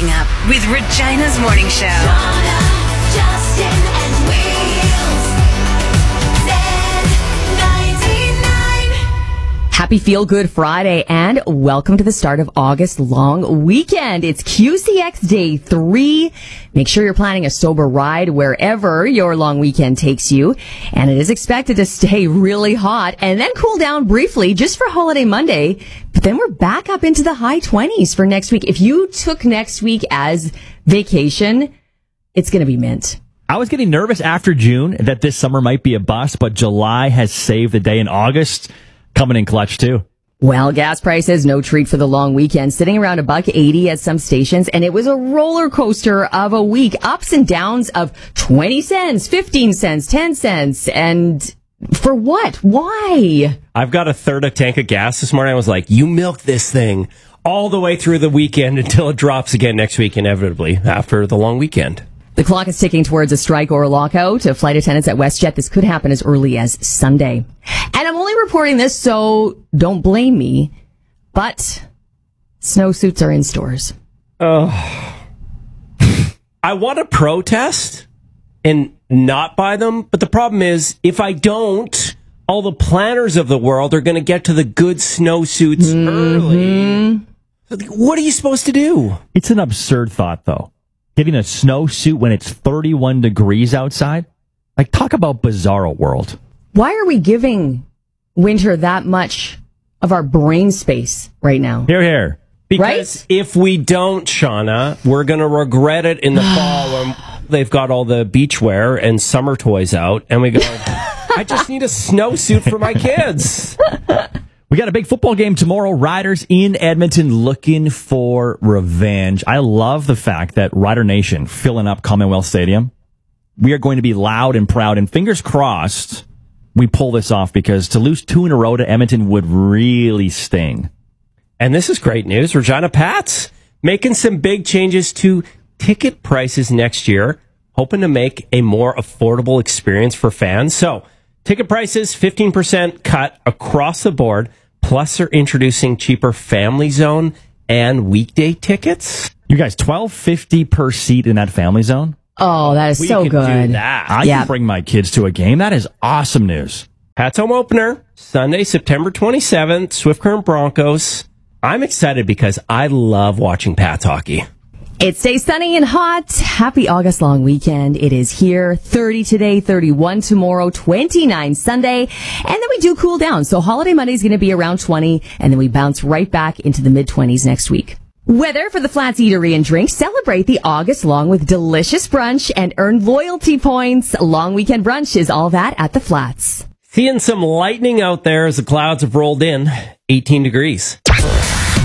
waking up with Regina's Morning Show. Donna, Justin, and Wheels. Z99. Happy Feel Good Friday and welcome to the start of August long weekend. It's QCX Day 3. Make sure you're planning a sober ride wherever your long weekend takes you. And it is expected to stay really hot and then cool down briefly just for Holiday Monday. But then we're back up into the high 20s for next week. If you took next week as vacation, it's going to be mint. I was getting nervous after June that this summer might be a bust, but July has saved the day, in August coming in clutch too. Well, gas prices, no treat for the long weekend, sitting around $1.80 at some stations, and it was a roller coaster of a week. Ups and downs of 20 cents, 15 cents, 10 cents, and for what? Why? I've got a third of tank of gas this morning. I was like, you milk this thing all the way through the weekend until it drops again next week, inevitably, after the long weekend. The clock is ticking towards a strike or a lockout of flight attendants at WestJet. This could happen as early as Sunday. And I'm only reporting this, so don't blame me, but snowsuits are in stores. I want to protest and not buy them, but the problem is, if I don't, all the planners of the world are going to get to the good snowsuits early. What are you supposed to do? It's an absurd thought, though. Getting a snowsuit when it's 31 degrees outside? Like, talk about bizarro world. Why are we giving winter that much of our brain space right now? Here, here. Because if we don't, Shauna, we're going to regret it in the fall when they've got all the beachwear and summer toys out, and we go, I just need a snowsuit for my kids. We got a big football game tomorrow. Riders in Edmonton looking for revenge. I love the fact that Rider Nation filling up Commonwealth Stadium. We are going to be loud and proud, and fingers crossed we pull this off, because to lose 2 in a row to Edmonton would really sting. And this is great news. Regina Pats making some big changes to ticket prices next year, hoping to make a more affordable experience for fans. So, ticket prices, 15% cut across the board. Plus, they're introducing cheaper Family Zone and weekday tickets. You guys, $12.50 per seat in that Family Zone? Oh, that is We so can good. do that. I can bring my kids to a game. That is awesome news. Pat's home opener, Sunday, September 27th, Swift Current Broncos. I'm excited because I love watching Pat's hockey. It stays sunny and hot. Happy August long weekend. It is here. 30 today, 31 tomorrow, 29 Sunday. And then we do cool down. So Holiday Monday is going to be around 20, and then we bounce right back into the mid-20s next week. Weather for the Flats Eatery and Drink. Celebrate the August long with delicious brunch and earn loyalty points. Long weekend brunch is all that at the Flats. Seeing some lightning out there as the clouds have rolled in. 18 degrees.